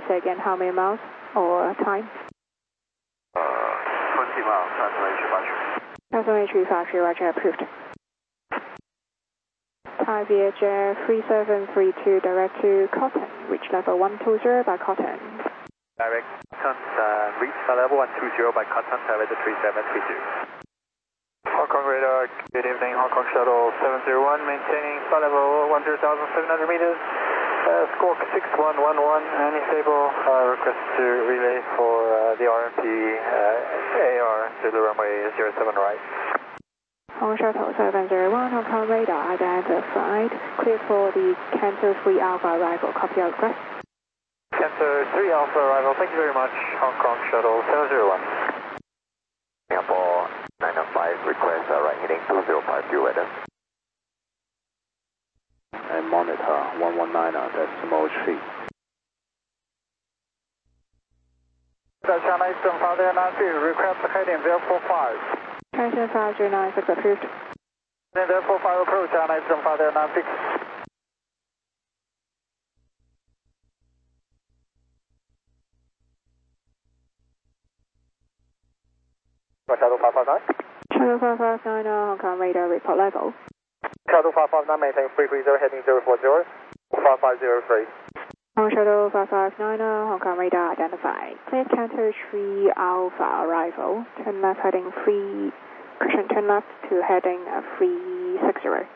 say again how many miles or time? 20 miles, Cancel entry factory, Roger, approved. Thai Vietjet 3732 direct to Cotton, reach level 120 by Cotton. Direct Cotton, reach level 120 by Cotton, Vietjet 3732. Hong Kong radar, good evening, Hong Kong shuttle 701, maintaining flight level 10,700 meters, squawk 6111, unstable, request to relay for the RMP AR to the runway 07 right. Hong Shuttle 701, Hong Kong radar identified, clear for the Canto 3 Alpha arrival, copy out request. Canto 3 Alpha arrival, thank you very much, Hong Kong shuttle 701. Singapore 905, request right heading 2052 weather. And monitor 119.3. China Eastern 509, request heading 045. China 5096 approved. Heading 045 approach, China Eastern 509. Shuttle 559. Shuttle 559, Hong Kong radar report level. Shuttle 559, maintain 330, heading 040, 5503. Hong Shuttle 559, Hong Kong radar identified. Clear Canto 3 Alpha arrival. Turn left heading 3, correction, turn left to heading 360.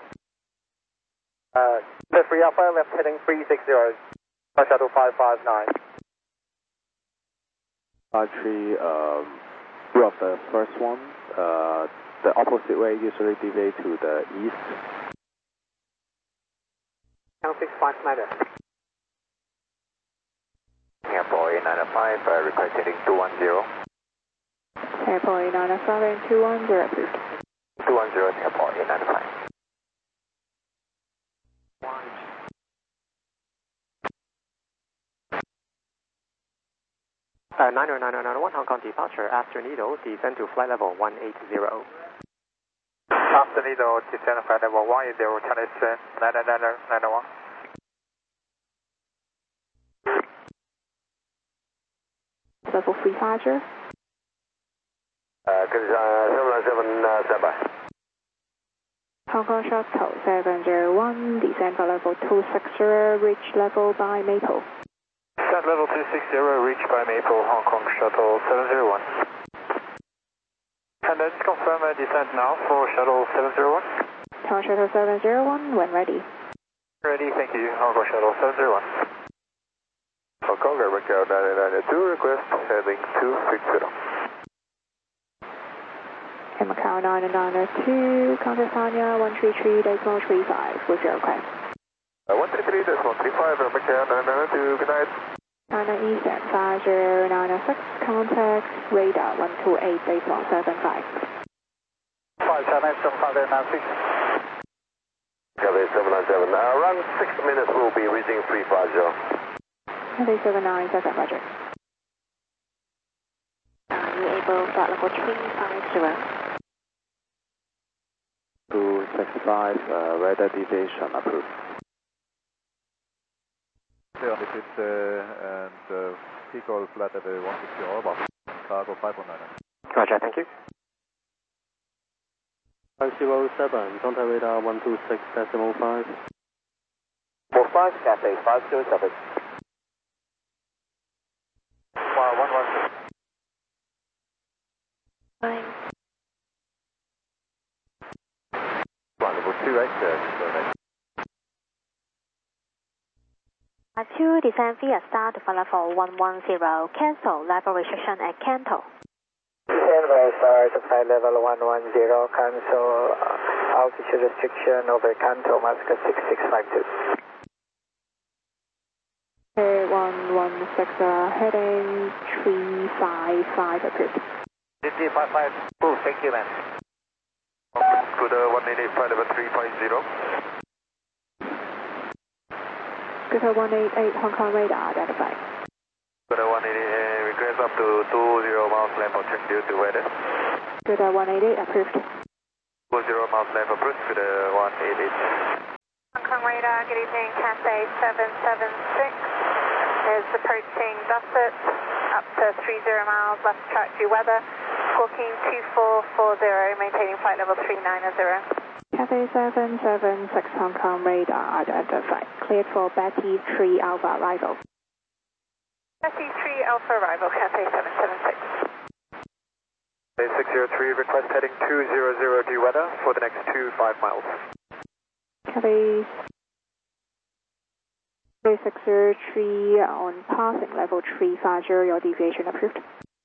The 3 Alpha, left heading 360. Shuttle 559. Actually, of the first one, the opposite way usually deviate to the east. 65 meter. Singapore 905, request heading 210. Singapore 905 and 210 approved. 210, Singapore 895. 90991, Hong Kong departure, after Needle, descend to flight level 180. After Needle, descend to flight level 180, China Eastern 991. Level 3 Roger. 797, standby. Hong Kong Shuttle 701, descend for level 260, reach level by Maple. Descent level 260, reached by Maple, Hong Kong Shuttle 701. And then confirm descent now for Shuttle 701. Hong Shuttle 701, when ready. Ready, thank you, Hong Kong Shuttle 701. Hong Kong, Macau 992, request heading 260. In Macau 992, contact Tanya 133.35 with your request. 133.35, Macau 992, good night. China Eastern 5096, contact radar 128.75. 5 China Eastern 596. Cathay 797, around 6 minutes we'll be reaching 350. Cathay 797, Roger. You able flight level 350. 265, radar deviation approved. On the pit and peak oil flat at 160 over, cargo 519. Roger, thank you. 507, contact radar 126.05. 45, Cathay 507. 116. Fine. Level 28, 2 descend via start for level 110, cancel level restriction at Canto. Descend via start to flight level 110, cancel altitude restriction over Canto, Mascot 6652. 116, heading 355 approved. 355, approved, thank you, man. Good 188, flight level 350. Good 188, Hong Kong radar identified. Good 188, request up to 20 miles left for check due to weather. Good 188, approved. 20 miles left approved, good 188. Hong Kong radar, good evening, Cathay 776. is approaching Dusset, up to 30 miles, left track due weather, squawking 2440, maintaining flight level 390. Cathay 776 Hong Kong radar identified. Cleared for Betty 3 Alpha arrival. Betty 3 Alpha arrival, Cathay 776. 603, request heading 200 due weather for the next 5 miles. Cathay 603 on passing level 350, your deviation approved.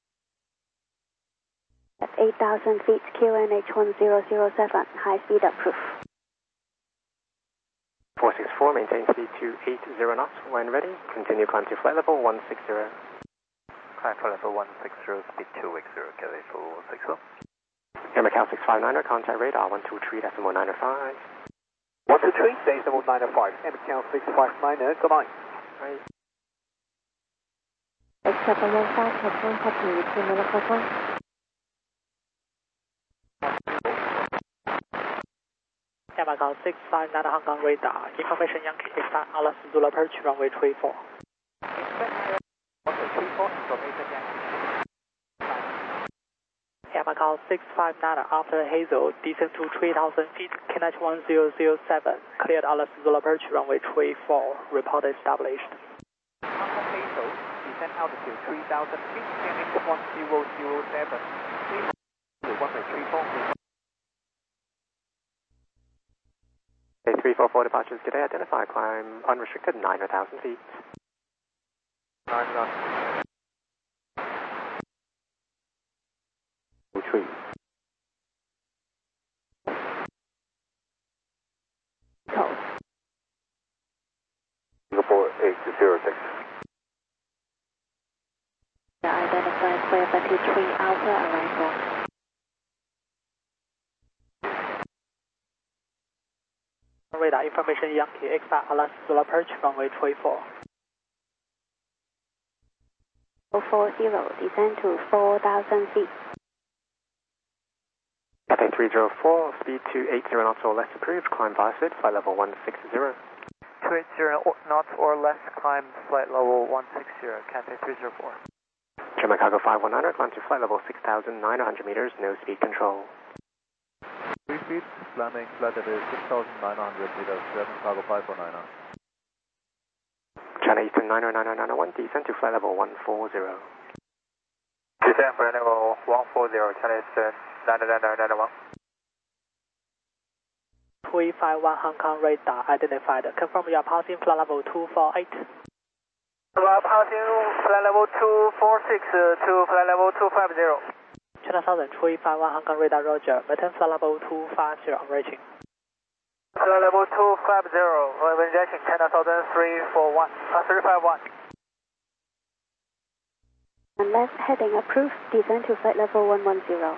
At 8,000 feet, QNH 1007, high speed approved. 464, maintain speed to 80 knots. When ready, continue climb to flight level 160. Climb flight level 160, speed 280, Cathay 460. Air Macau 659er, contact radar 123.95. 123.95, Air Macau 659er, good night. Right. X715, confirm copy, return Miller. Air Macau 659 Hong Kong radar, information Yankee X-Star Alice Zulu approach runway 24. Air Macau 659 after Hazel, descend to 3,000 feet, QNH 1007, cleared Alice Zulu approach runway 24, report established. After Hazel, descend altitude 3,000 feet, QNH 1007, runway 34. 344 departures today, identify climb unrestricted 9,000 feet. 9 knots. Retreat. Code. Singapore 806. Identified clear Betty 3 Alpha arrival. Radar information Yankee X-Star Alice Zulu approach runway 24. 040, descend to 4,000 feet. Cathay 304, speed 280 knots or less approved, climb via SID, flight level 160. 280 knots or less, climb flight level 160, Cathay 304. German Cargo 519er, climb to flight level 6,900 meters, no speed control. 3 feet, landing flight level 6,900 meters, German Cargo 519er. China Eastern 9090901, descend to flight level 140. Descend flight level 140, China Eastern 9090901. 351 Hong Kong radar identified. Confirm you are passing flight level 248. We are passing flight level 246 to flight level 250. China Southern 351 Hong Kong radar roger, maintain flight level 250 reaching. Flight level 250, injection China Southern 351. And left heading approved, descend to flight level 110.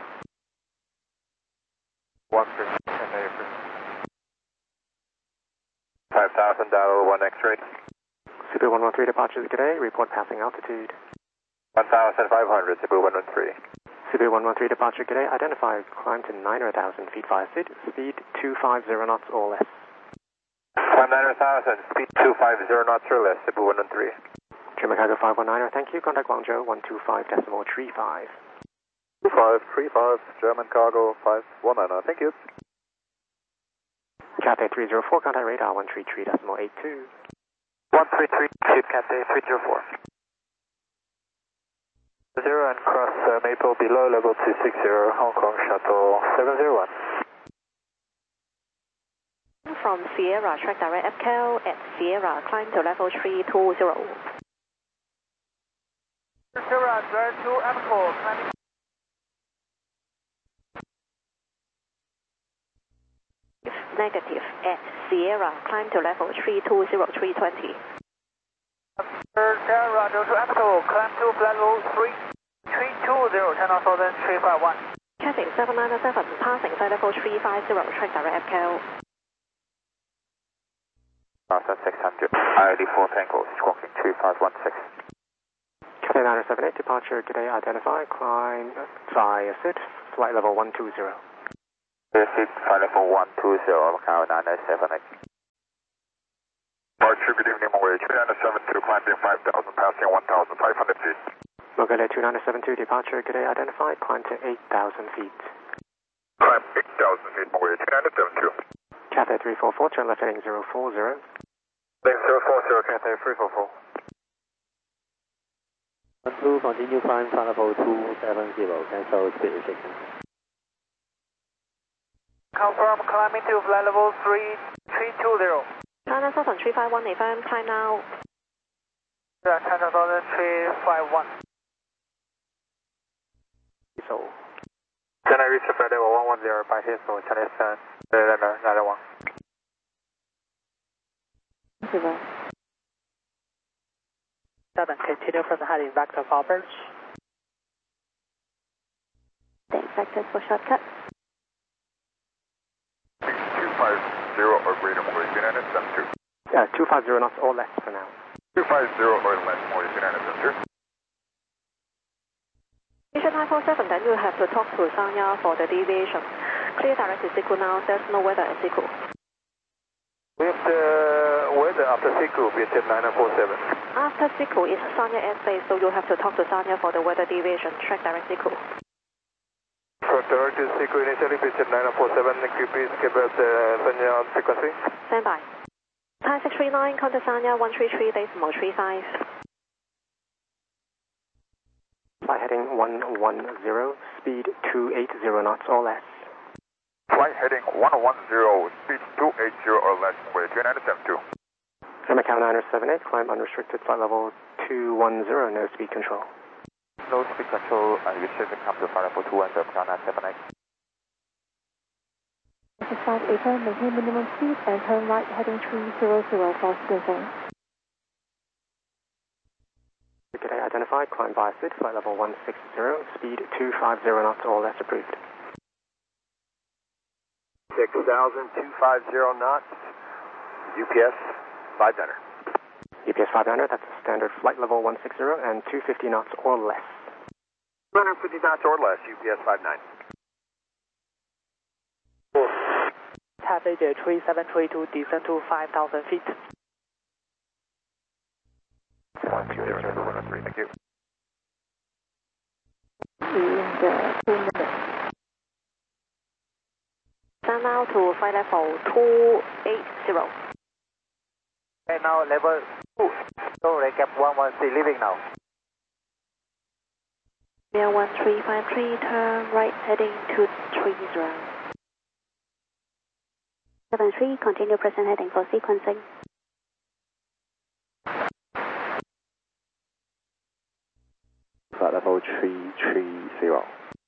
5,000, dial 1 X-ray. Super 113 departures today, report passing altitude. 1,500, Super 113. Super 113 departure today, identify climb to 9,000 feet via SID, speed 250 knots or less. Climb 9,000, speed 250 knots or less, Super 113. German Cargo 519er, thank you, contact Guangzhou 125.35. 2535, German Cargo 519er, thank you. Cathay 304, contact radar 133.82. 133, Cathay 304. 0 and cross Maple below level 260, Hong Kong Shuttle 701. From Sierra, track direct FCAL at Sierra, climb to level 320. Sierra, direct to FCAL, climbing. Negative at Sierra, climb to level 320, 320. Sierra, to FCAL, climb to flight level 320, China Southern 351. Cathay 797, passing flight level 350, track direct FCAL. Southern 600, ID4 Tango, squawking 2516. Cathay 978, departure today, identify, climb via SID, flight level 120. SID, flight level 120, Macau 978. Departure, good evening, Mawai 397 to climbing 5,000, passing 1,500 feet. Mongolia 2972, departure, good day identified, climb to 8,000 feet. Climb 8,000 feet, Mongolia 2972. Cathay 344, turn left heading 040. Link 040, Cathay 344. 12, continue climb flight level 270, cancel speed restriction. Confirm climbing to flight level 3320. China Southern 351, affirm, climb now. China Southern 351. So, Can I reach the flight level 110 by Heathrow, China Eastern, 91. 7, continue from the heading vector for approach. Thanks, vectors for shortcut. 250 or greater, Mongolia 2972. 250 knots or less for now. 250 or less, Mongolia 2972. Station 947, then you have to talk to Sanya for the deviation. Clear direct to Siku now, there's no weather at Siku. We have the weather after Siku, Vietjet 9947. After Siku is Sanya airspace, so you have to talk to Sanya for the weather deviation. Track direct Siku. For direct to Siku initially, Vietjet 9947, can you please give us the Sanya frequency? Stand by. Thai 639, contact Sanya 133, decimal 35. Flight heading 110, speed 280 knots or less. Flight heading 110, speed 280 or less, Mongolia 2972. Macau 978, climb unrestricted flight level 210, no speed control. No speed control, restriction come to flight level 210, Macau 978. This is 5 April, maintain minimum speed and turn right heading 300 for Square. Good day identified, climb via SID, flight level 160, speed 250 knots or less approved. 6,250 knots, UPS 500. UPS 500, that's a standard flight level 160 and 250 knots or less. 250 knots or less, UPS 59. Cathay 3732, descend to 5,000 feet. 120, thank you. Stand now to flight level 280. And now level 2, so recap 113, leaving now. Air 1353, turn right heading 230. 73, continue present heading for sequencing. Flight level 330.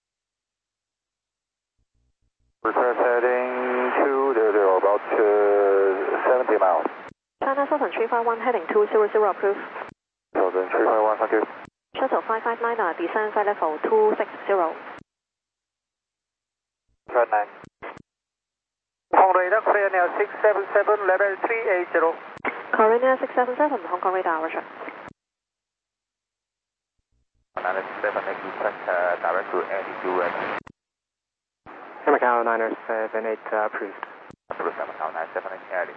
Request heading 200, about 70 miles. China Southern 351, heading 200, approved. Southern 351, thank you. Shuttle 559, descend flight level 260. Turn 9. Hong Kong radar, clear now 677, level 380. Korea 677, Hong Kong radar, roger. 907, request direct to ADQS. Macau 978, approved. Macau 978, AD.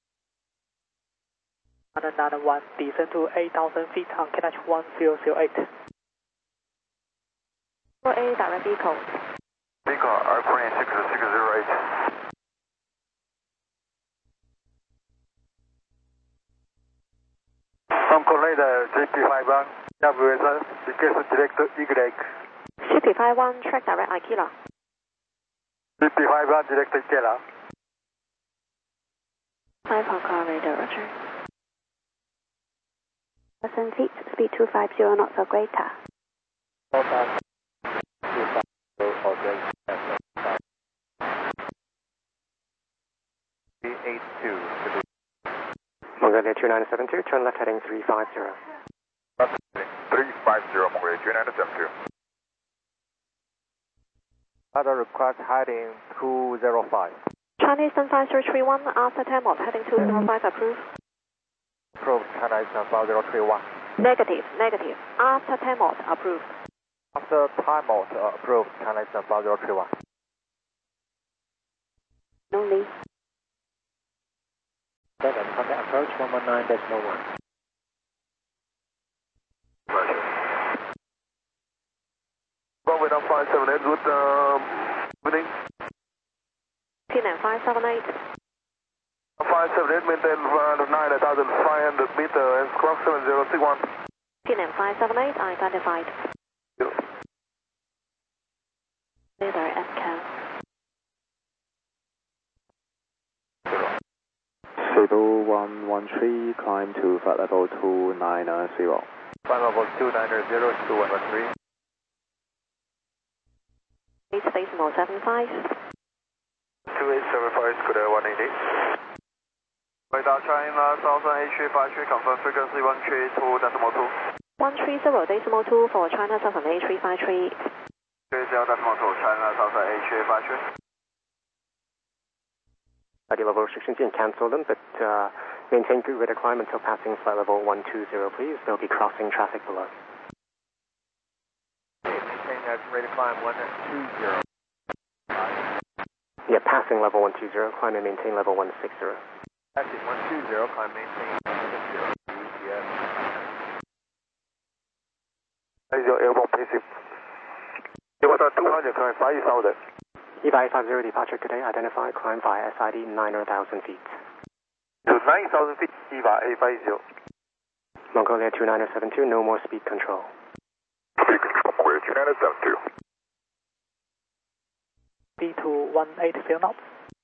191, descend to 8,000 feet on KNH 1008. 4A direct vehicle. Vehicle, Airplane 6608. Hong Kong radar, JP51, WS, request direct Y. CP51, track direct Aikila. JP51, direct Ikela. 5 Hong Kong radar, roger. 1,000 feet, speed 250 knots or greater. 382. Mongolia 2972, turn left heading 350. 350, Mongolia 2972. Other request heading 205. Chinese 5331, after 10 knots, heading 205, approved. Approved, China Eastern 5031. Negative, negative. After 10 knots, approved. After time out, approved, China Eastern 5031. No need. 7, contact approach 119.1. 578. 578, maintain 9,500 meter and squawk 7061. PNM 578 identified. Radar SCAL. Civil 113, climb to flight level 290. Flight level 290, 2113. 8 decimal 75. 2875, good 180. Radar China, Southern A353, confirm frequency 132.2. 130.2 for China Southern A353. 30.2, China Southern A353. ID level restrictions, you can cancel them, but maintain good radar climb until passing flight level 120, please. They'll be crossing traffic below. Maintain that radar climb 120. Yeah, passing level 120, climb and maintain level 160. Passing 120, climb maintain 160. UPS. That is your airborne pacing. You want 200, climb 5,000. EVA 850 departure today, identify, climb via SID 9,000 feet. To 9,000 feet, EVA 850. Mongolia 29072, no more speed control. Speed control, Mongolia 29072. D218 knots.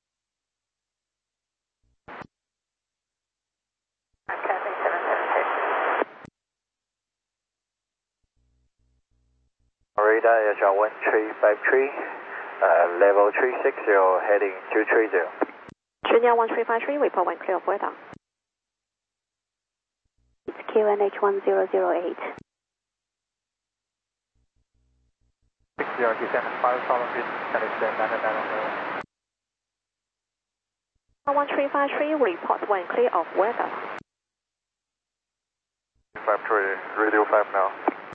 Radar is on 1353, level 360, heading 230. Junior 1353, report when clear of weather. It's QNH 1008. 60, descend 5,000 feet, and extend 9,000. 1353, report when clear of weather. 53, radio 5 now.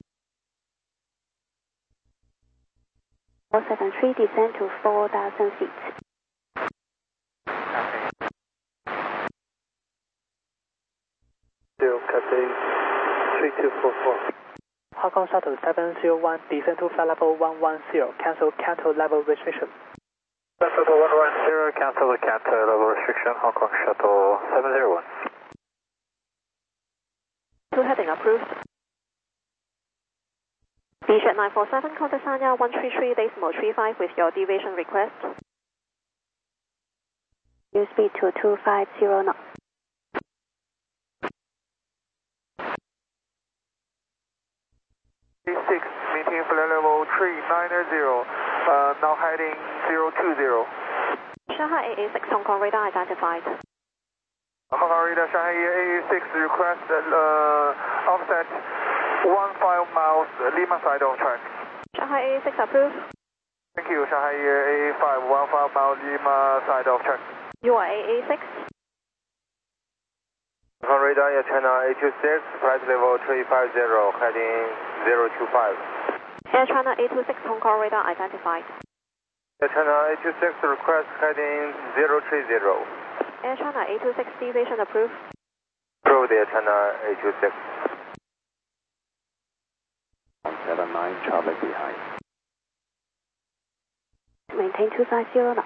473, descend to 4,000 feet. Cathay 3244. Hong Kong Shuttle 701, descend to flight level 110, cancel level restriction. Shuttle 110, cancel the level restriction, Hong Kong Shuttle 701. To heading approved. Beechjet 947, contact Sanya 133.35 with your deviation request. New speed to 250 knots. A6, maintain flight level 390, now heading 020. Shanghai AA6 Hong Kong radar identified. Hong Kong radar Shanghai AA6 request offset 15 miles Lima side on track. Shanghai AA6 approved. Thank you, Shanghai AA5 15 miles Lima side off track. You are AA6. Hong Kong radar China A26, flight level 350, heading 025. Air China A26 Hong Kong radar identified. Air China A26 request heading 030. Air China A26 deviation approved. Approved Air China A26. 179, traffic behind. Maintain 250 knots.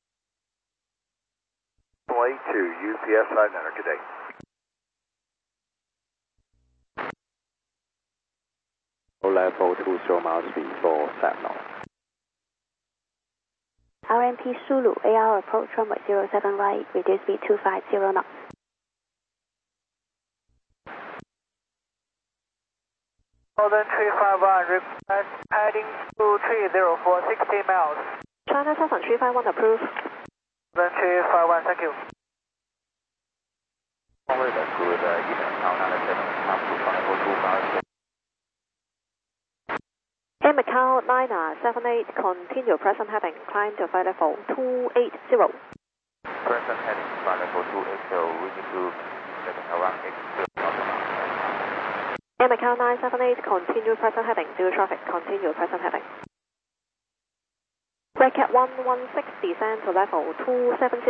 82, UPS flight center today. Level 20 miles speed for Sentinel. RMP Zulu, AR approach runway 07 right, reduce speed 250 knots. Northern 351, request heading 230 for 60 miles. China Southern 351 approved. Northern 351, thank you. Air Macau 978, continue present heading, climb to flight level 280. Present heading, flight level 280, we need to get around 80. Air Macau 978, continue present heading, zero traffic, continue present heading. Red Cat 116, descend to level 270.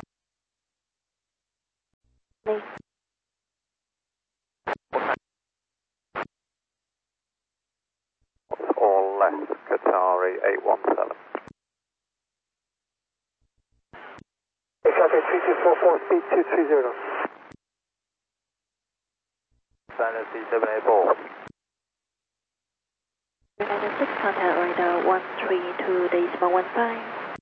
All left, Qatari 817. 30. Dynasty 784. United 6, contact radar 132.15.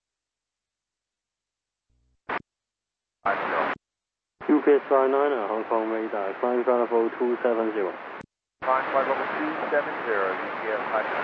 UPS 59, Hong Kong radar, climb flight level 270. Climb flight level 270, UPS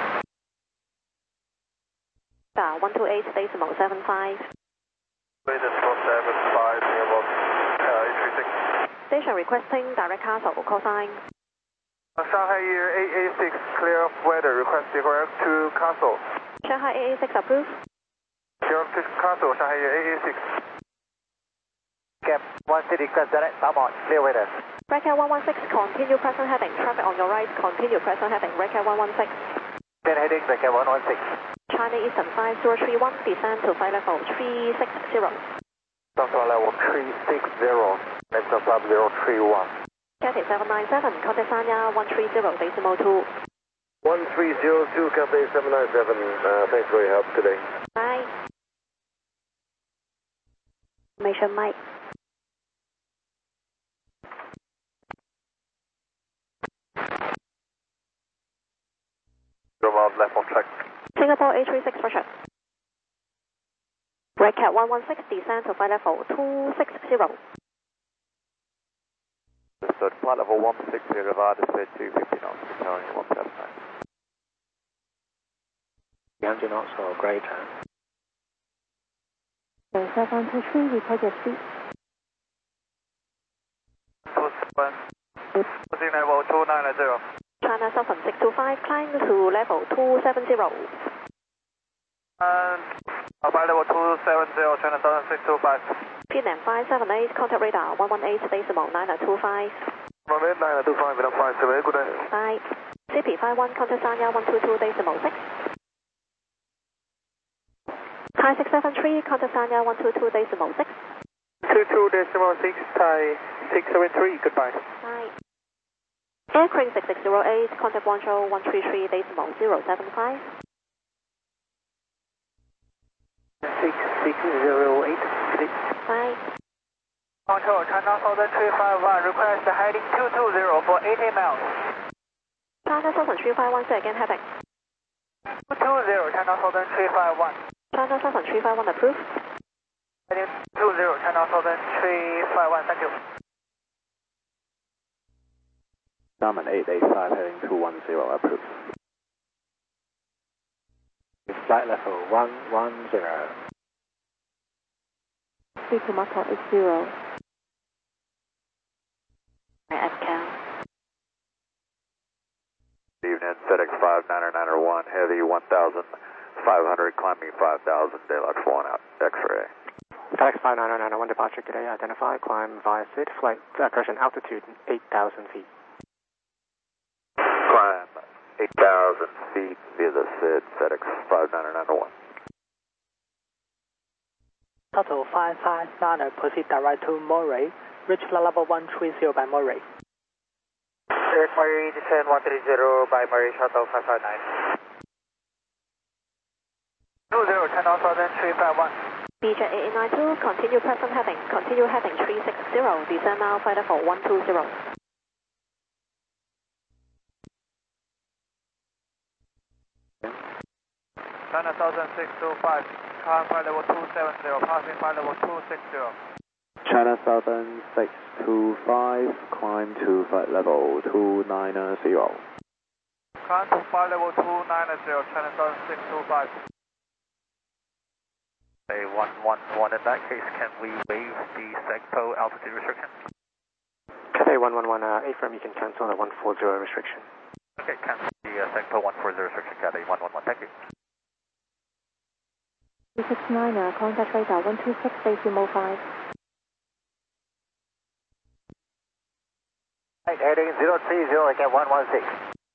128.75. Latest 475, near about 836. Station requesting direct castle, call sign. Shanghai Air 886, clear of weather, request direct to Castle. Shanghai 886 approved. Direct to Castle, Shanghai Air 886. Cap 1 City, request direct, Tamon, clear weather. Redcat 116, continue present heading. Traffic on your right, continue present heading. Redcat 116. Then heading, Redcat 116. China Eastern 5031, descend to flight level 360. Central level 360, next up 031. Cathay 797, contact Sanya 130.2. 1302, Cathay 797, thanks for your help today. Bye. Mission Mike. Miles left on track. Singapore 836 Russia. Redcat 116, descend to flight level 260. So flight level 160, divided to 250 knots, carrying 179. 300 knots or greater. 723, report your speed. 27, level 290. China Southern 625, climb to level 270. And flight level 270, China Southern 625. PNM 578, contact radar 118.925. 118.925, Vietnam 578, good day. Bye. CP51, contact Sanya 122.6. Thai 673, contact Sanya 122.6. 22.6, Thai 673, goodbye. Bye. Air Crane 6608, contact Guangzhou 133.075. 6608, please. Bye. Control, China Southern 351, request heading 220 for 80 miles. China Southern 351, say again heading. 220, China Southern 351. China Southern 351 approved. Heading 20, China Southern 351, thank you. Diamond 885 heading 210 approved. Flight level 110. Speed to Mako 80. FCAM. Evening, FedEx 59901, heavy 1,500, climbing 5,000, Deluxe 1 out, X-ray. FedEx 59901 departure today, identify, climb via SID, flight, correction, altitude 8,000 feet. Climb 8,000 feet via the SID, FedEx 59901. Total 559, proceed direct to Murray. Reach flight level 130 by Murray. Direct Murray, descend 130 by Murray, shuttle 559. 20, China Southern 351. BJ 8892, continue present heading. Continue heading 360, descend now flight level 120. China Southern 625, climb flight level 270, passing flight level 260. China Southern 625, climb to flight level 290. Climb to flight level 290, China Southern 625. Say 111, in that case, can we waive the SEGPO altitude restriction? Cathay 111, A-firm, you can cancel the 140 restriction. Okay, cancel the SEGPO 140 restriction, Cathay 111, thank you. 269, contact radar 126, station 05. Right, heading 030, again 116.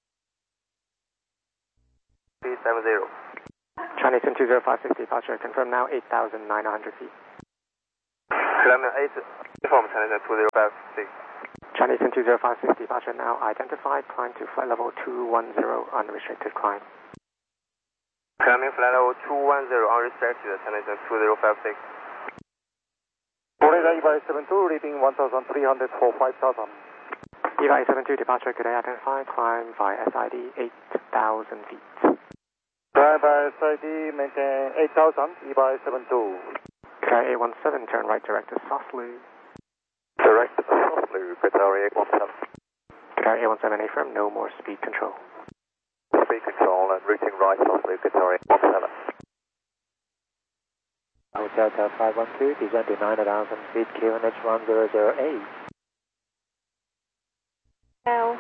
370. Chinese 20560, departure confirmed now 8,900 feet. Climb 8, inform Chinese 2056. Chinese 20560, departure now identified, climb to flight level 210, unrestricted climb. Climbing flight level 210, unrestricted, Chinese 2056. 40 Eva 72, reading 1,300 for 5,000. Eva 72, departure, good day, identify, climb via SID 8,000 feet. Climb by SID, maintain 8,000, Eva 72. Good day, 817, turn right, direct to Softly. Direct to Softly, Qatari 817. Good day, 817, affirm, no more speed control. Speed control and routing right, Softly, Qatari 817. Hotel 512, descend to 9,000 feet, QNH 1008. L.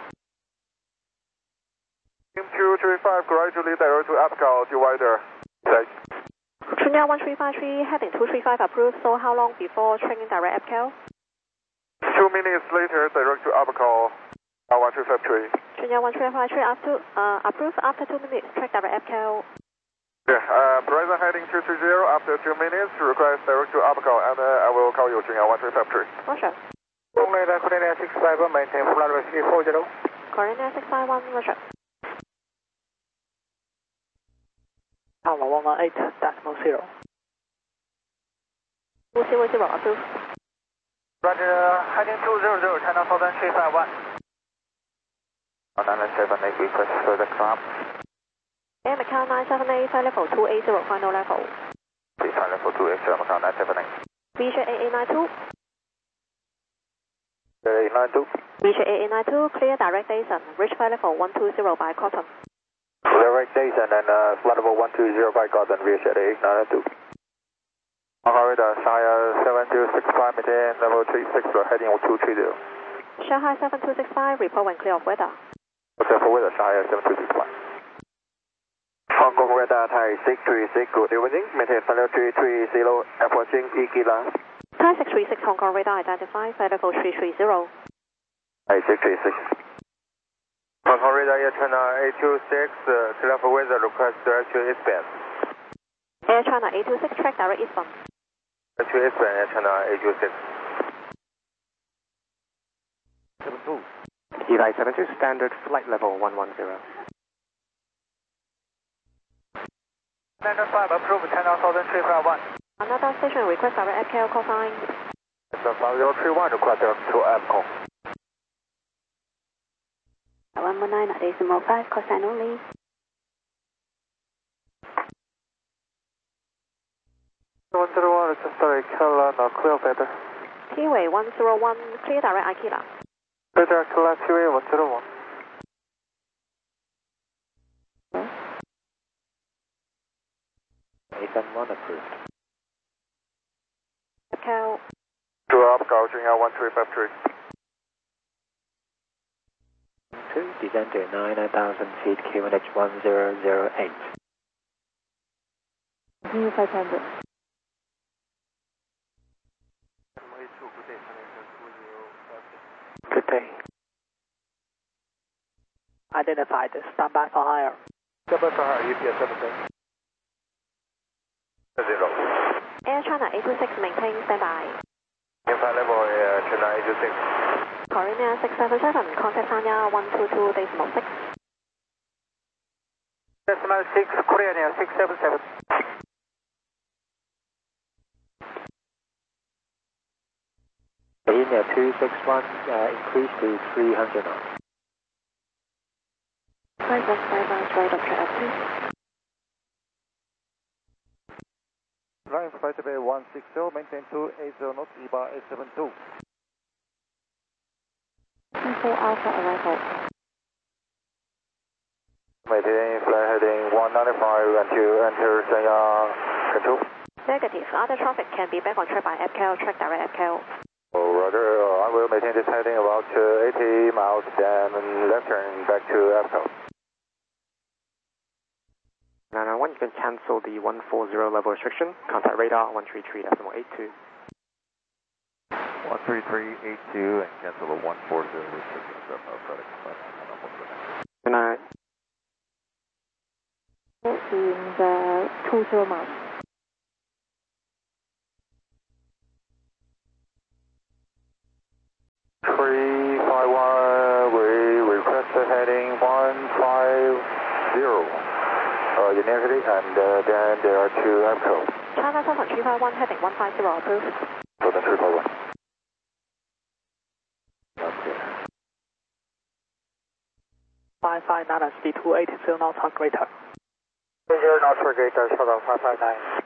Team 235, gradually direct to Apcal, divider. Take. Trinidad 1353, heading 235 approved, so how long before training direct EPCAL? 2 minutes later, direct to Apcal, 1353. Trinidad 1353 approved after 2 minutes, track direct EPCAL. Yeah, present heading 230, after 2 minutes, request direct to Apcal, and I will call you, Trinidad 1353. Roger. Coordinate 651, maintain flight level 340. Coordinate 651, Roger. Tower 118.0. 000, approved. Roger, heading 200, China Southern 351. 978, request further climb. Air Macau 978, flight level 280, final level. Flight level 280, Macau 978. VJ AA92. 892. VJ AA92, clear direct Dason, reach flight level 120 by Cotton. Direct Dason and flight level 120 by Cotton, reach at 892. Macau radar, Shanghai 7265, maintain level 36, heading 230. Shanghai 7265, report when clear of weather. Okay, for weather, Shanghai 7265. Hong Kong radar, Thai 636, good evening, maintain flight level 330, approaching Ikila. Thai 636, Hong Kong radar identified, flight level 330. Thai 636. Hong Kong radar, Air China 826, clear for weather, request direct to eastbound. Air China 826, track direct eastbound. Direct to eastbound, Air China 826. 72. Eva 72, standard flight level 110. Standard 5, approved, China Southern 351. Another station request direct EPCAL, call sign. China 5031, request direct to Apcal. 119.5, call sign only. Request direct Kala, clear feather. T-way 101, clear direct Aikila. Feather Kala, T-way 101. A71 approved. EPCAL. To Apcal, China 1353. 2, descend to 9,000 feet, QNH 1008. 500. Good day. Identified, stand by for higher. Stand by for higher, UPS 17. 0. Air China 826, maintain standby. Flight level China 826. Coordinate 677, contact Sanya 122.6. Decimal 6, Korean Air 677. India 261, increase to 300 knots. 5151, right up track, please. Line flight level 160, maintain 280 knots, EBA 872. 24 Alpha arrival. Maintain flight heading 195 until enter Shenyang control. Negative, other traffic can be back on track by EPCAL, track direct EPCAL. Oh, Roger, I will maintain this heading about 80 miles, then left turn back to Apcal. 991, you can cancel the 140 level restriction. Contact radar 133.82. 13382 and cancel the 140 restriction. Good night. In the 20 miles. We request heading 150. Unity, and then there are two Apcal. China Southern 351, heading 150, approved. Southern 351. 559, speed 280 knots or greater. 0 knots or greater, short of 559.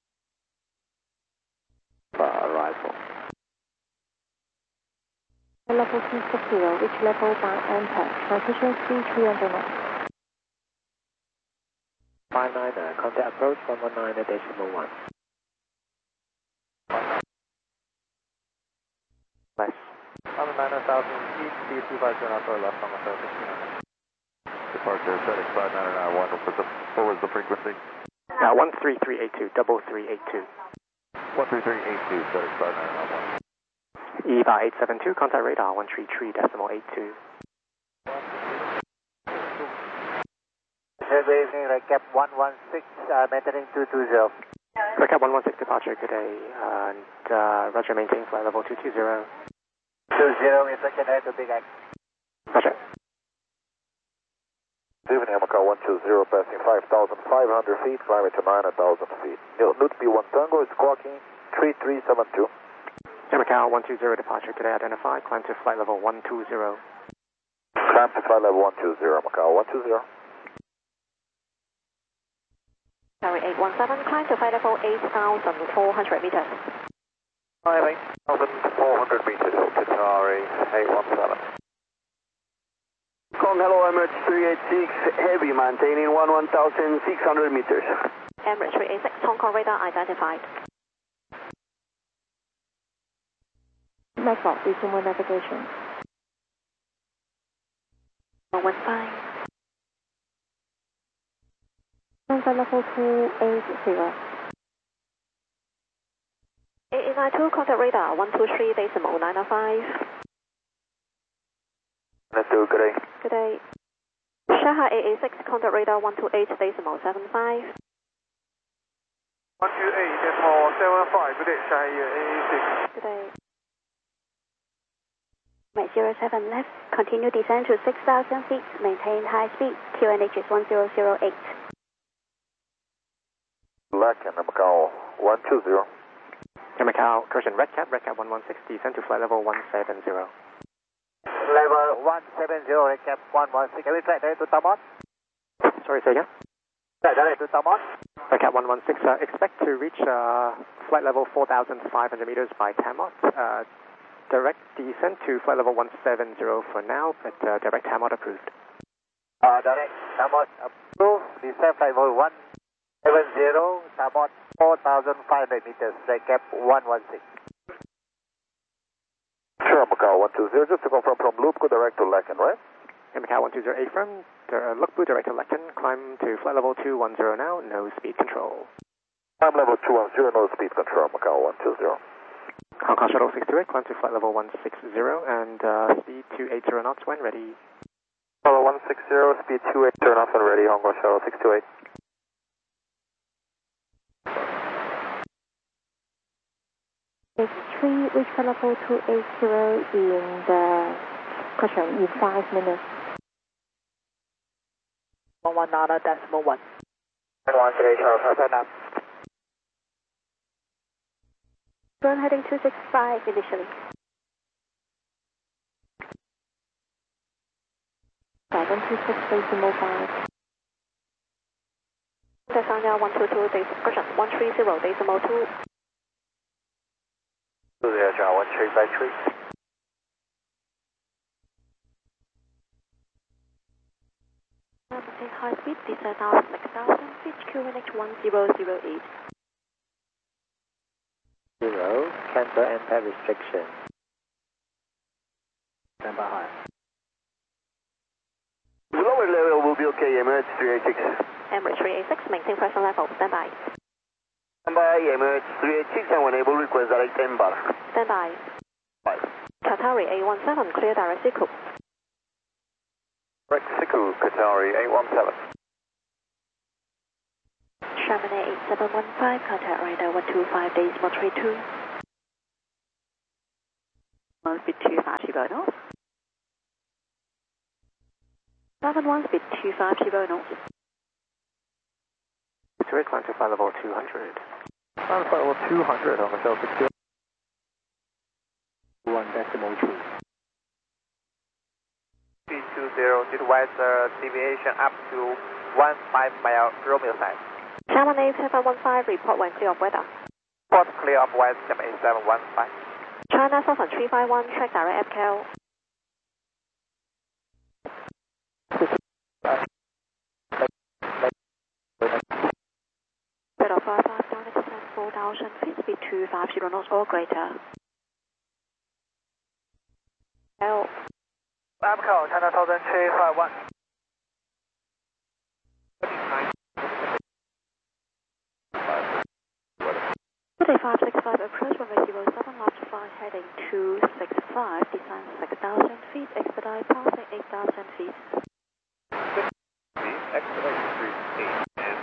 Arrival. Level 260, which level by enter, transition speed 300 knots. 59, contact approach 119.1. Less. 109,000 feet, speed 250 knots or less on the surface. Departure setting 5991. What was the frequency? 13382, 3382. 13382, setting 5991. EVA 872, contact radar 133.82. Good evening, RedCap 116, maintaining 220. RedCap 116 departure, good day, and Roger, maintain flight level 220. 20, inflection head to Big X. Roger. Good evening, Macau 120, passing 5,500 feet, climbing to 9,000 feet. Newt B1 Tango is clocking 3372. Macau 120 departure, today identified, climb to flight level 120. Climb to flight level 120, Macau 120. Tower 817, climb to flight level 8,400 meters. 8,400 meters, Qatari 817. Hello, Emirates 386, heavy, maintaining 1,600 meters. Emirates 386, Hong Kong radar identified. Micro, resume navigation. 115. Contact level 280. 8892, contact radar 123.905. Let's do good day. Good day. Shanghai 886, contact radar 128.75. 128.75, good day, Shanghai 886. Good day. 07 left, continue descent to 6,000 feet, maintain high speed, QNH is 1008. Lacan, Macau 120. Macau, correction, RedCap 116, descend to flight level 170. Level 170, RedCap 116. Can we fly direct to Tamot? Sorry, say again? Fly direct to Tamot? RedCap 116, expect to reach flight level 4,500 meters by Tamot. Direct descent to flight level 170 for now, but direct Tamot approved. Direct Tamot approved. Descent flight level 170, Tamot 4,500 meters, RedCap 116. Sure, Macau 120, just to confirm from Loop, go direct to Lacan, right? Macau 120 affirm, Lookboo direct to Lacan, climb to flight level 210 now, no speed control. Climb level 210, no speed control, Macau 120. Hong Kong Shuttle 628, climb to flight level 160 and speed 280 knots when ready. Level 160, speed 28, turn off and ready, Hong Kong Shuttle 628. H3, reach level 280 in the question in 5 minutes. 119.1. 1 today, Shuttle 559. Burn heading 265 initially. 726.5. Sanya 122, correction, 130.2. 20, John 1353. Maintain high speed, descent out 6,000 feet, QNH 1008. 0, cancel anti restriction. Stand by high. The lower level will be okay, Emirates 386. Emirates 386, maintain present level, stand by. Stand by, Emirates 386, and when able, request direct embark. Stand by. Bye. Qatari 817, clear direct Siku. Direct Siku, Qatari 817. Chamonix 8715, contact radar 125.32. 1 speed 25 knots. 71 speed 25 knots. Victoria, climb to flight level 200. Climb to flight level 200 on the Shuttle 628. 1.2. Speed 2 due to weather deviation up to 15 mile Romeo side. China 8715, report when clear of weather. Report clear of weather, China 8715. China Southern 351, check direct FKL. Bit of 55, 4,000 feet, speed 250 knots or greater. L. Abco, China Southern 351. 565 approach runway 07 left 5 heading 265, descend 6,000 feet, expedite passing 8,000 feet. Expedite 38 and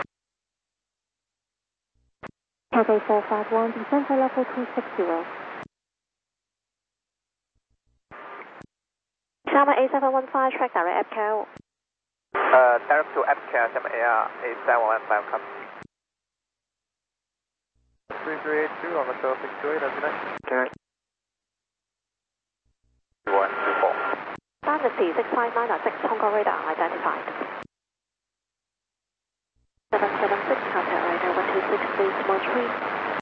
Cathay 451, descend to level 260. China A715, track direct FKL. direct to FKL, China A715 come. 3382 on the 1268, that's it. 124. Fantasy 6596, Hong Kong radar identified. 776, contact radar 126, 3.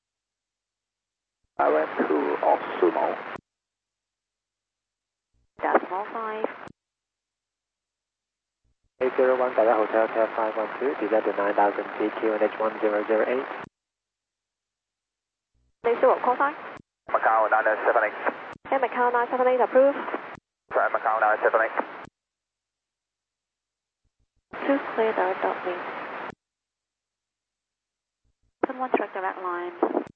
I went to Osumo. Decimal 5. 801 Delta Hotel, Tab 512, descend to 9,000 feet, QNH 1008. Call sign. Macau 978. Air Macau 978, approve. Try Macau 978. 2 clear direct me. 1 track direct line.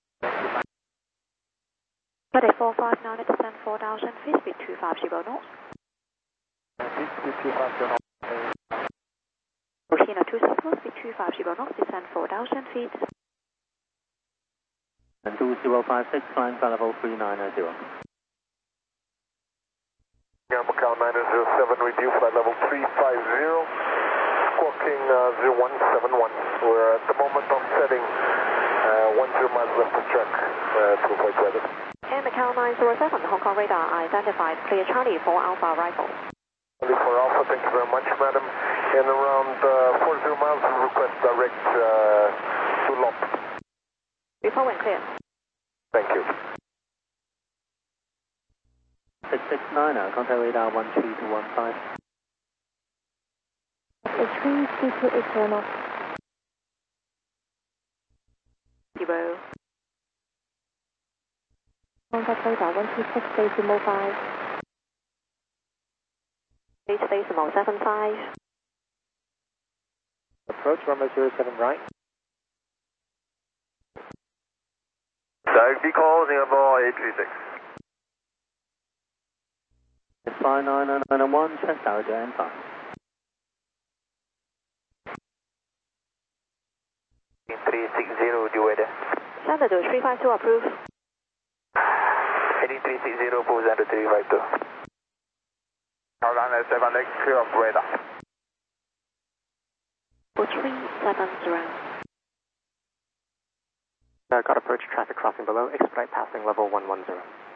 Cathay 459, descend 4,000 feet, speed 250 knots. Speed 250 knots. Oceana 2 Southwest, speed 250 knots, descend 4,000 feet. And 2056, flying flight level 390. Air Macau 907, review flight level 350, squawking 0171. We're at the moment on setting 10 miles left of track to avoid weather. Air Macau 907, Hong Kong radar identified, clear Charlie 4 Alpha arrival. Charlie 4 Alpha, thank you very much, madam. In around 40 miles, we request direct to LOP. Report when clear. Thank you. 669, contact radar 13215. H3 knots. 0. Contact radar 126, decimal 5. 8 decimal 75. Approach runway 07 right. Direct call Singapore 836. It's 59991, check direct to N5. 360 due weather. Send to 352, approve. Heading 360, pose under 352. Hold on, 7 leg, clear of radar. 4370. Got approach traffic crossing below, expedite passing level 110.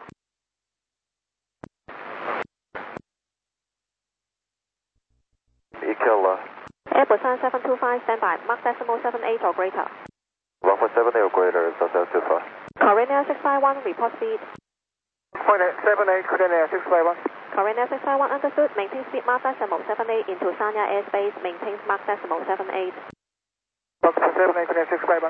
Ekel, Airbus 725, stand by, mark decimal 78 or greater. 147 or greater, is that too far? Korean 651, report speed. 0.78, Korean 651. Korean 651 understood, maintain speed mark decimal 78 into Sanya airspace, maintains mark decimal 78. Box 78, Korean 651.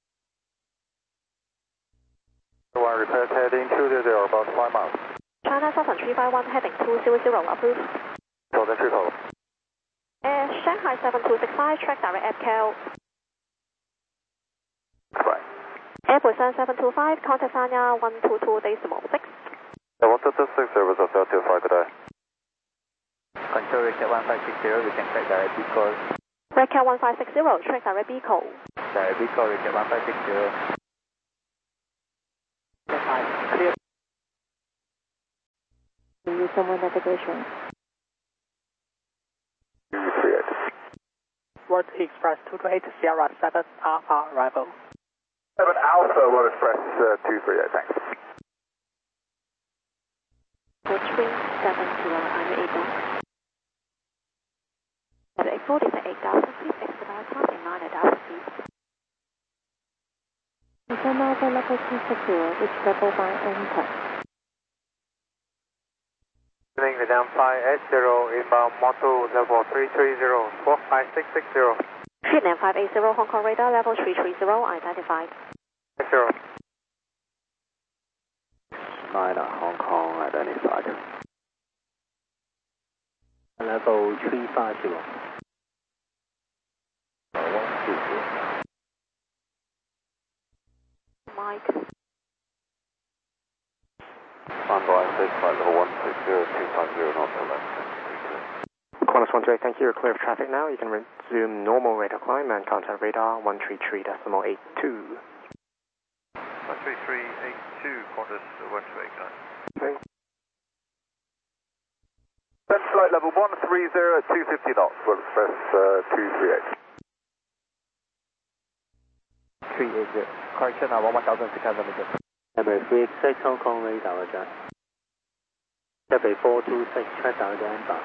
One repair heading 200, about 5 miles. China Southern 351, heading 200, approve. Southern 3 Air Shanghai 7265, track direct FKL. Right. Airbus 725, contact Sanya 122.6. 126, service of 025, good day. Control Red Cat 1560, we can track direct call. Red Cat 1560, track direct B call. Direct call Red Cat 1560. Clear. Use someone navigation. World Express 228, Sierra 7 Alpha arrival. 7 Alpha, World Express 238, thanks. 4370, I'm able. 4, descent 8,000 feet, expedite passing 9,000 feet. Descend Alpha level 260, reach level by enter. Down 580, inbound Moto level 330, 45660. Vietnam 580, Hong Kong radar level 330, identified. 60. Niner, Hong Kong, identified. Level 350. 120. Mike. Tango I6, flight level 160, 250 knots to left. Qantas 128, thank you. You're clear of traffic now. You can resume normal radar climb and contact radar 133.82. 13382, Qantas 128, guys. Okay. Then flight level 130 at 250 knots, World Express 238. 380, correction 1600 meters. Heavy 386, Hong Kong radar, Roger. Heavy 426, track down the inbound.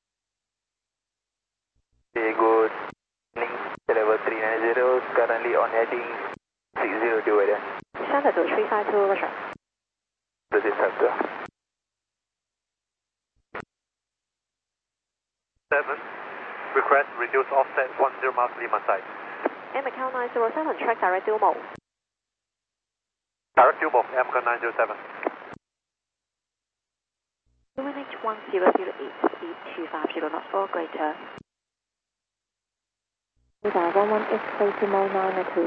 Good. Level 390, currently on heading 60 divider. Center to 352, Roger. This is Center. 7. Request reduce offset 10 miles Lima side. MCAL 907, track direct dual mode. Direct dual mode, MCAL 907. QNH 1008, speed 250 knots or greater. Radar 118, decimal 902.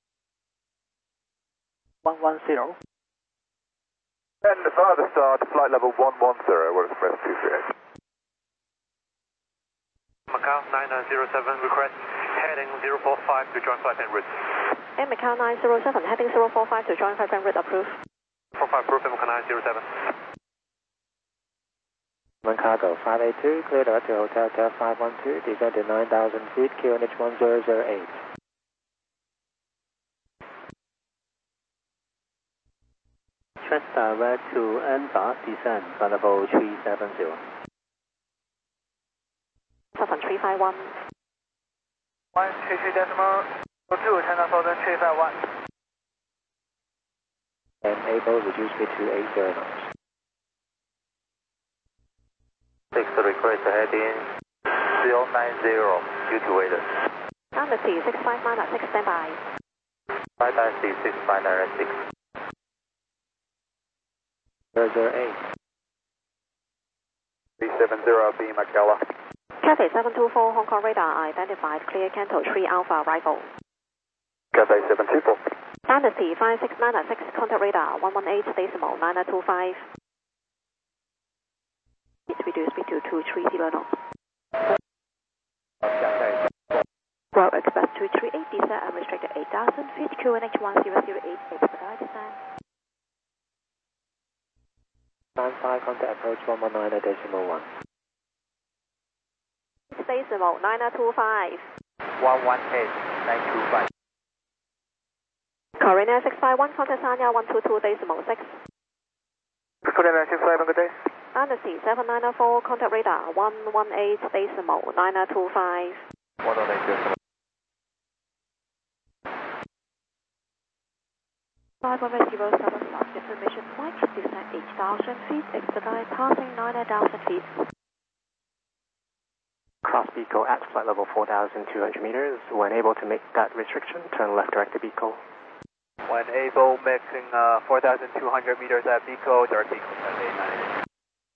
110. And the farther start, flight level 110, World Express 238. Macau 907, request heading 045 to join flight en route. MCAL 907, heading 045 to join flight en route, approve. 45 approved, MCAL 907. Cargo 582, clear direct to Hotel Delta 512, descend to 9,000 feet, QNH 1008. Track direct to Anbar, descend, flight level 370. 7351. 133.2, 10,351. Enable, reduce speed to 80 knots. 6 request heading 090, due to weather. Under T 659 standby. 5-6, 659 008. 370, B Macala. Cathay 724, Hong Kong radar identified, clear Canto 3 Alpha arrival. Cathay 724. Under T 56996, contact radar 118 decimal 925. Reduce speed to 230 knots. Royal Express 238, descent unrestricted 8,000 feet, QNH 1008, expedite descent. 95, contact approach 119 decimal 1. Decimal 925. 118, 925. Korean 651, contact Sanya 122 decimal 6. Korean 651, good day. Under C 7904, contact radar 118 decimal 925. 118. 51075, information flight, descent 8,000 feet, expedite passing 9,000 feet. Cross Beagle at flight level 4,200 meters. When able to make that restriction, turn left direct to Beagle. When able, making 4,200 meters at Beagle, direct Beagle 789.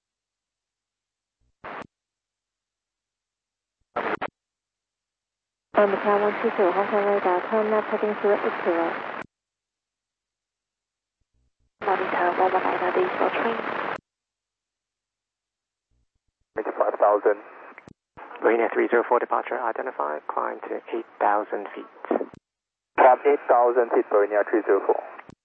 Macau 120, Hong Kong radar, turn left heading 080. Monitor 119 diesel train. 85,000. Marina 304 departure identified, climb to 8,000 feet. Climb 8,000 feet, Marina 304.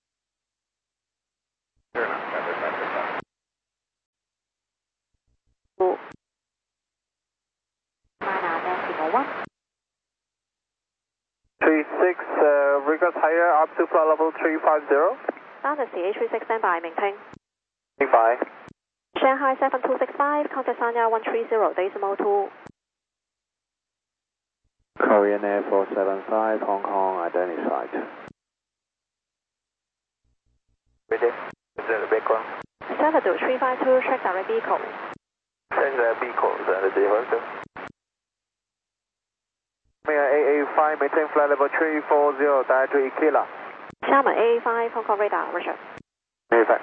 Decimal 1. 36, request higher up to flight level 350. Under CH36 standby, maintain. Bye. Shanghai 7265, contact Sanya 130, decimal 2. Korean Air 475, Hong Kong identified. Ready? Is that a background? 72352, check direct vehicle. Check the vehicle, the vehicle. AA5, maintain flight level 340, direct to Ikila. Xiamen AA5, Hong Kong radar, Roger. AA5.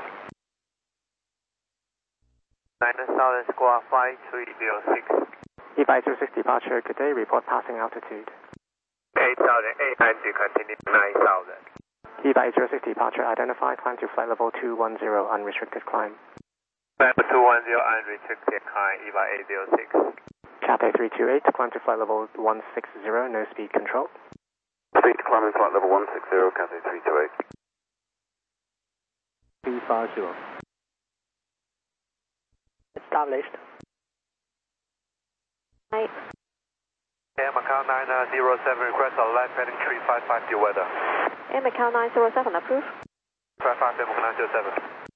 9000 square 5306. E506 departure, good day, report passing altitude. 8,800, continue 9,000. E506 departure, identify, climb to flight level 210, unrestricted climb. Flight level 210, unrestricted climb, E5 806. Cathay 328, climb to flight level 160, no speed control. Speed climbing flight level 160, Cathay 328. E50. Established. Right. Air Macau 907, request a live heading 3550 weather. Air Macau 907, approved. 3550 907.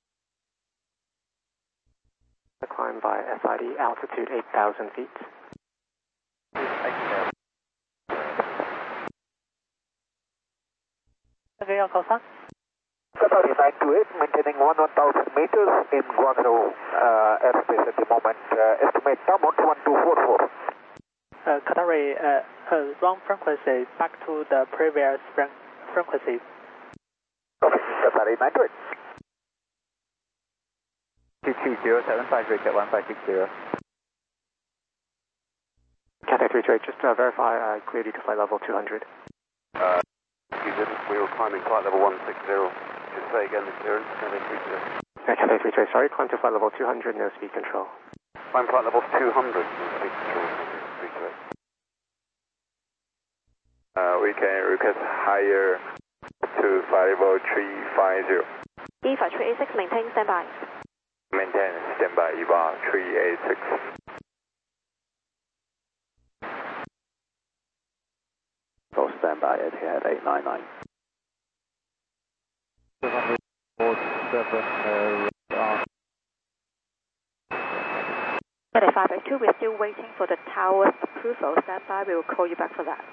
The climb by SID, altitude 8,000 feet. Okay,要考3。 Qatar 928, maintaining 1,000 meters in Guangzhou airspace at the moment. Estimate downward 1244. Qatari, wrong frequency, back to the previous frequency. Okay, Qatar 928. 22075, reset 1560. Cathay 328, just verify clearly to flight level 200. You didn't, we were climbing flight level 160. Just say again the clearance, Cathay 328. Cathay 328, sorry, climb to flight level 200, no speed control. Climb flight level 200, no speed control, Cathay 328. We can request higher to flight level 350. E5386, maintain standby. Maintain standby, EVA 386. Go standby at Etihad 899. 582, we're still waiting for the tower's approval. Standby, we will call you back for that.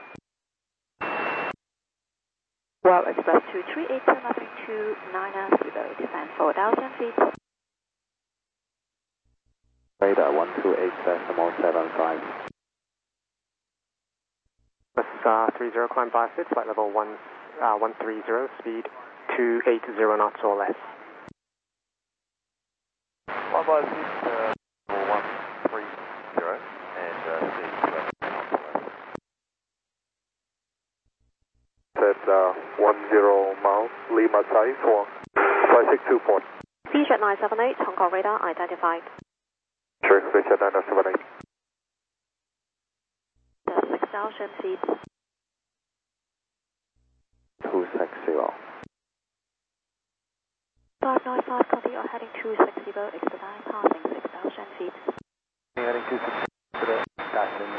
Well, Express 238, nothing 290, descend 4,000 feet. Radar 128.75. Bus 30, climb by SID, flight level 130, speed 280 knots or less. 1 by 6, 130, and speed 280 knots or less. Set 10 miles, Lima Thai for 5624. Seajet 978, Hong Kong radar identified. Sure, Seajet 978. 6,000 feet. 260. 595, copy, or heading 260, expedite, passing 6,000 feet. Heading 260 today, passing.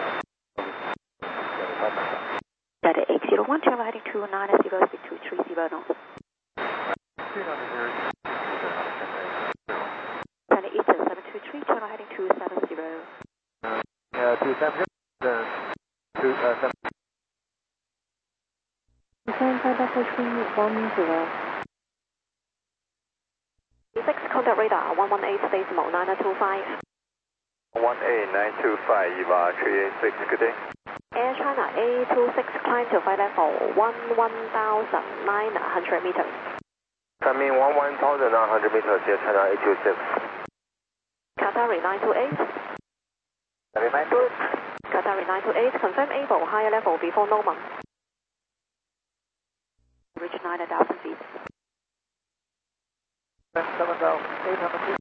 Delta 801, travel heading 290, speed 230 knots. 723, travel heading 270. Yeah, 270. 270. Contact radar 118 decimal 9025. 18925, EVA 386, good day. Air China A26, climb to flight level 11,900 meters. Coming 11,900 meters, Air China A26. Qatari 928. Qatari 928. Qatari 928, confirm able, higher level before Norman. Reach 9,000 feet. 7,800 feet.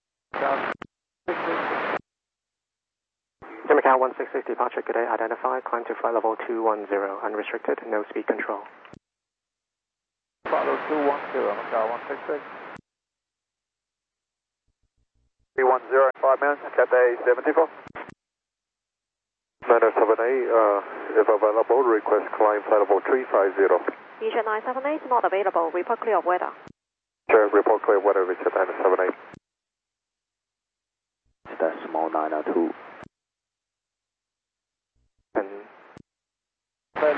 Air Macau 166, departure, good day, identified, climb to flight level 210, unrestricted, no speed control. Follow 210, Macau 166. 310, 5 minutes, Cathay 74. 978, if available, request climb flight level 350. Vision 978, not available, report clear of weather. Sure, report clear weather, Richard 978. Decimal 902. And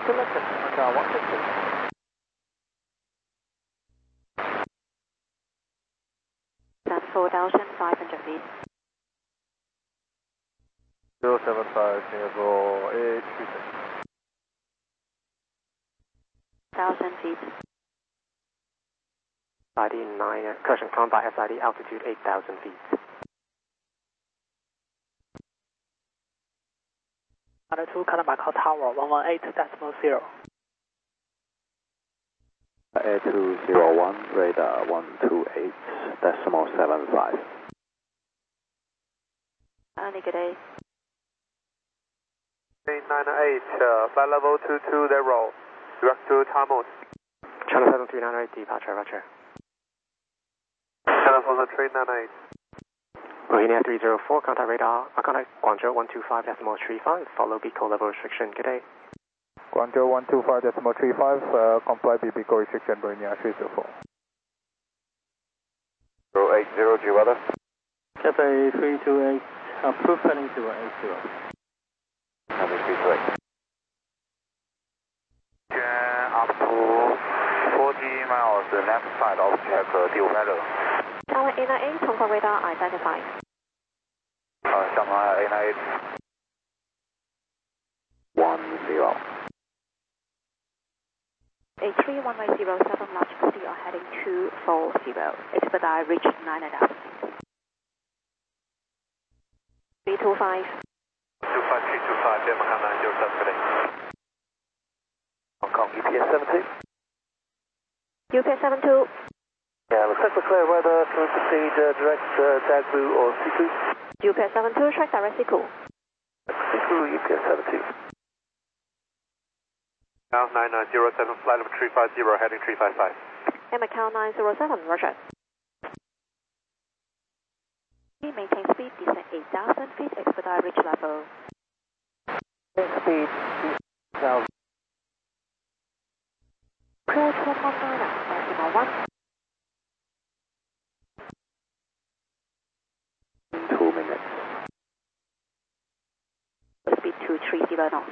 to left, Macau 160. That's 4,500 feet. 075, Singapore 826. 1,000 feet. SID 9, cushion combat SID altitude 8,000 feet. Under 2, Qatar Macau Tower 118.0. Air 201, radar 128.75. Only good day. 398, flight level 220, direct to Tamut. Channel 7398, departure, roger. Channel 398. Rohini 304, contact radar, contact Guangzhou 125.35, follow BCO level restriction, good day. Guangzhou 125.35, comply BBCO restriction, Rohini 304. 080, G weather. Cathay 328, approved heading to 80. Cathay 328. Up to 40 miles left side of check deal weather. Tower 898, Hong Kong radar identified. Shanghai 898. 10. A3 runway 07 large body are heading 240. Expedite reach 9,000 feet. 325. 25325, Macau 907 today. Hong Kong EPS 72. UPS 72. Yeah, looks like we're clear weather to proceed direct Dagbu or Siku. UPS 72, track direct Siku. Siku, UPS 72. Now 9907, flight level 350, heading 355. Macau 907, roger. Maintain speed, descent 8,000 feet, expedite reach level. Speed 8,000. Approach 119, decimal 1. 2 minutes. Speed 230 knots.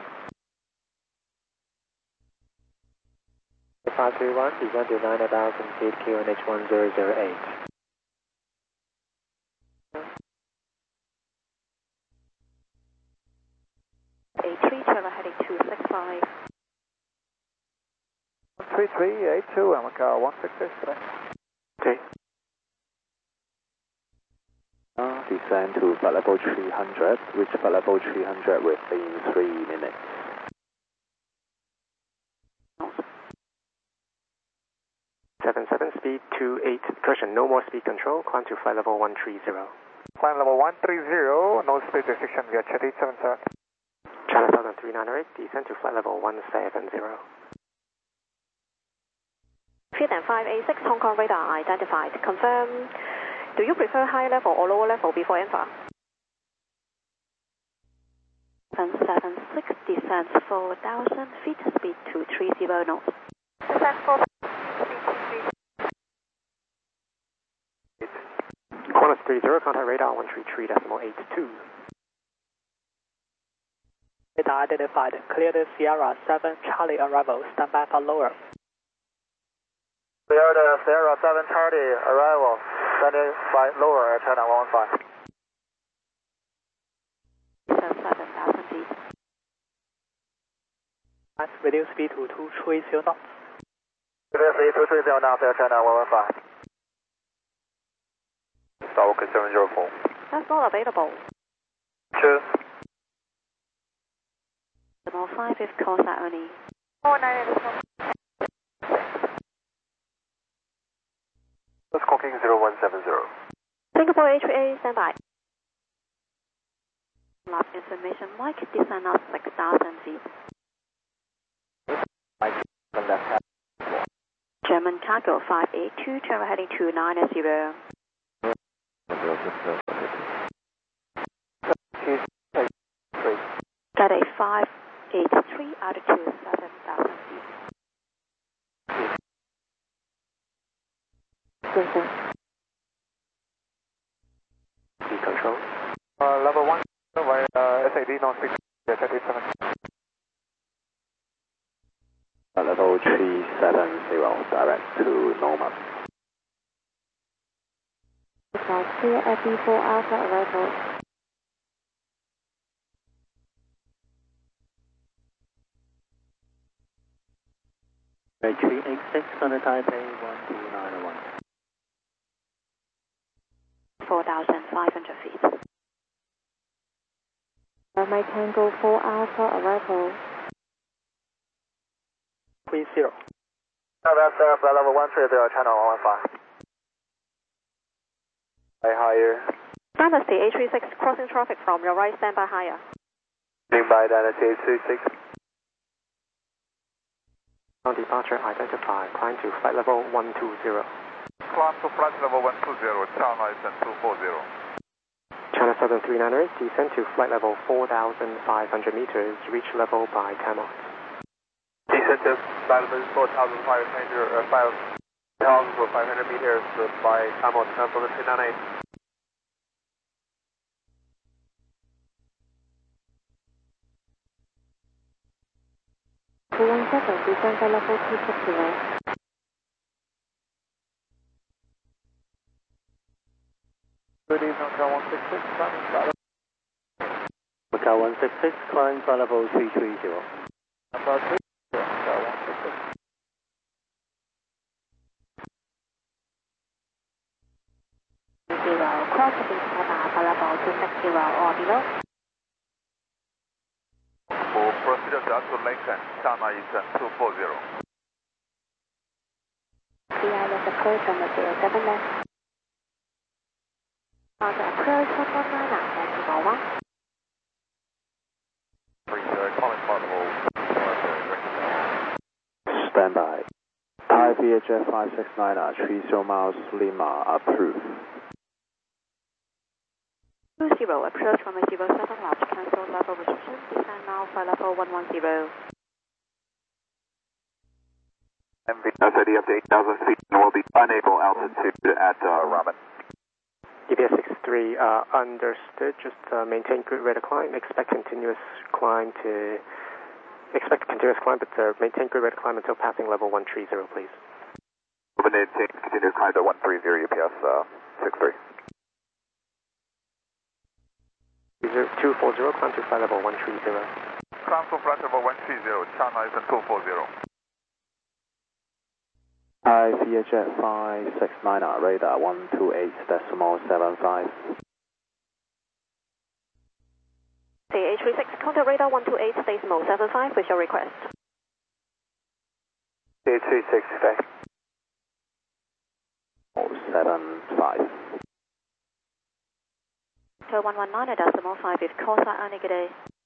531, descend to 9,000 feet, QNH 1008. A3, travel heading 265. 3382, Macau 166 today. Okay. Descend to flight level 300, reach flight level 300 within 3 minutes. 77, speed 28, cushion, no more speed control, climb to flight level 130. Climb level 130, no speed restriction, we are Chetty 77. Channel 7398, descend to flight level 170. Field and 586, Hong Kong radar identified. Confirm. Do you prefer higher level or lower level before info? 776, descent 4,000 feet, speed 230 knots. Descent 4,000 feet. Qantas 30, contact radar 133.82. Radar identified. Cleared Sierra 7 Charlie arrival. Stand by for lower. Cleared Sierra 7 Charlie arrival. Standing by lower at China 115. Descent 7,000 feet. Reduce speed to 230 knots. Reduce speed 230 knots at China 115. Stalker 704. That's not available. True. Level 5 if calls are only. 498. Let's King 0170. Singapore HVA, stand by. Last information, Mike, descend at 6,000 feet. German cargo 582, travel heading 290. Got a 583, altitude 7,000 feet. Good, sir. Speed control. Level 1, SAD non-speed, 87. 370, direct to Norman. Clear FB4 Alpha arrival. Right 386, Contact Taipei 1291. 4,500 feet. My Tango 4 Alpha arrival. 30. That's flight level 130, channel 115. Higher. Dynasty 836, crossing traffic from your right, stand by higher. Standing by Dynasty 836. On departure, identify. Climb to flight level 120. Climb to flight level 120, China Eastern 240. China Southern 398, descend to flight level 4,500 meters, reach level by TAMOT. Descend to flight level 4,500 meters by TAMOT, China Southern 398. Descend to level 260. Good evening, Macau 166, Macau 166, climb flight level 330. Macau 330, Macau 166. Crossing flight level 260 or below. For procedure to Lincoln, China Eastern 240. CIS approach on the 07 left. Approach 119 and to 1. Calling flight level Stand by. Thai VHF 569, 30 miles Lima, approved. 20, approach from a 07 left, cancel level restriction, descend now flight level 110. MV SID up to 8,000 feet and will be unable altitude at Ramen. EBS 63, understood. Just maintain good rate of climb. Expect continuous climb, but maintain good rate of climb until passing level 130, please. Maintain continuous climb to 130 UPS 63. 240, climb to flight level 130. Climb to flight level 130, China Eastern 240. Thai VHF 569, radar 128.75. CH36, contact radar 128.75 with your request. CH36, okay. 75. So 119.5 if calls are negative.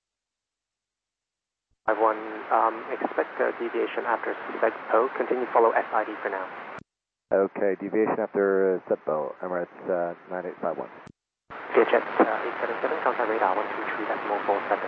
51, expect deviation after SETPO. Continue follow SID for now. Okay, deviation after SETPO, Emirates 9851. VHF 877, contact radar 123.47.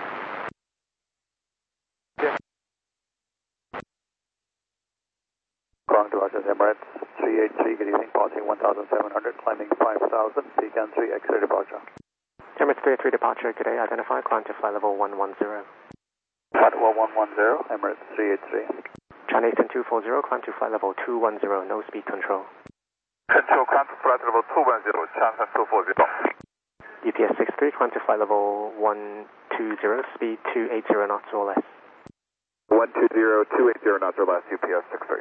Ground to Roger, Emirates 383, good evening, passing 1,700, climbing 5,000, Beacon 3, X-ray departure. Emirates 383 departure, good day, identify, climb to flight level 110. Flight level 110, Emirates 383. China Eastern 240, climb to flight level 210, no speed control. Control, climb to flight level 210, China 240. EPS 63, climb to flight level 120, speed 280 knots or less. 120, 280 knots or less, UPS 63.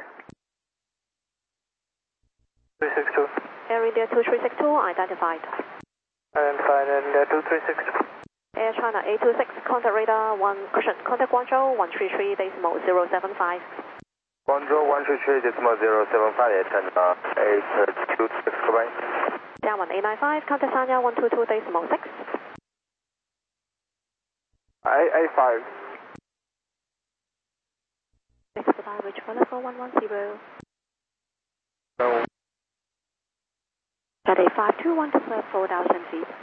362. Air India 2362 identified. Identified, India 2362. Air China 826, contact radar 1, contact Guangzhou 133.075. Guangzhou 133.075, China 826, goodbye. Down 895, contact Sanya 122.6. 885. Expedite reach flight level 110. No. At a 521 to 4,000 feet.